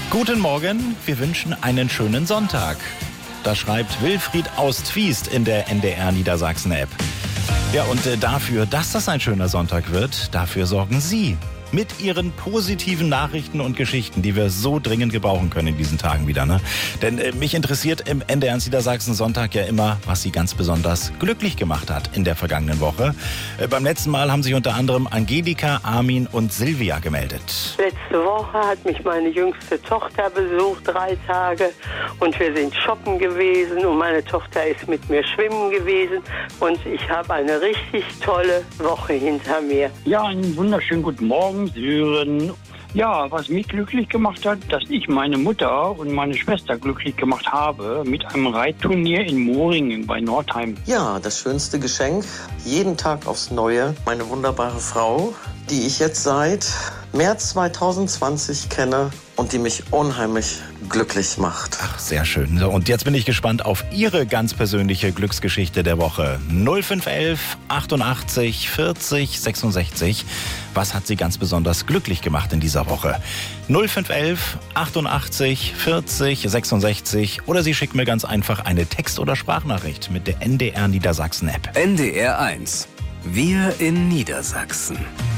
Guten Morgen, wir wünschen einen schönen Sonntag. Das schreibt Wilfried aus Twiest in der NDR Niedersachsen-App. Ja, und dafür, dass das ein schöner Sonntag wird, dafür sorgen Sie mit Ihren positiven Nachrichten und Geschichten, die wir so dringend gebrauchen können in diesen Tagen wieder. Ne? Denn mich interessiert im NDR Niedersachsen Sonntag ja immer, was Sie ganz besonders glücklich gemacht hat in der vergangenen Woche. Beim letzten Mal haben sich unter anderem Angelika, Armin und Silvia gemeldet. Letzte Woche hat mich meine jüngste Tochter besucht, 3 Tage. Und wir sind shoppen gewesen und meine Tochter ist mit mir schwimmen gewesen. Und ich habe eine richtig tolle Woche hinter mir. Ja, einen wunderschönen guten Morgen, Sören. Ja, was mich glücklich gemacht hat, dass ich meine Mutter und meine Schwester glücklich gemacht habe mit einem Reitturnier in Moringen bei Nordheim. Ja, das schönste Geschenk, jeden Tag aufs Neue, meine wunderbare Frau, die ich jetzt seit März 2020 kenne und die mich unheimlich glücklich macht. Ach, sehr schön. So, und jetzt bin ich gespannt auf Ihre ganz persönliche Glücksgeschichte der Woche. 0511 88 40 66. Was hat Sie ganz besonders glücklich gemacht in dieser Woche? 0511 88 40 66. Oder Sie schicken mir ganz einfach eine Text- oder Sprachnachricht mit der NDR Niedersachsen-App. NDR 1. Wir in Niedersachsen.